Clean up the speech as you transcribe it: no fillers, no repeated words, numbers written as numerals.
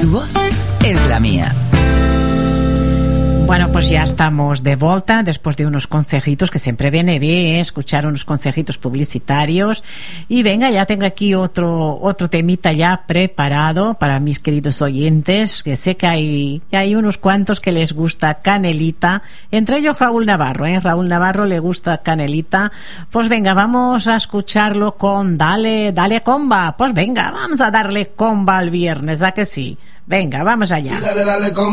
Tu voz es la mía. Bueno, pues ya estamos de vuelta después de unos consejitos, que siempre viene bien escuchar unos consejitos publicitarios. Y venga, ya tengo aquí otro temita ya preparado para mis queridos oyentes, que sé que hay unos cuantos que les gusta Canelita, entre ellos Raúl Navarro, Raúl Navarro le gusta Canelita. Pues venga, vamos a escucharlo con Dale Comba. Pues venga, vamos a darle comba al viernes, ¿a que sí? Venga, vamos allá. Dale comba.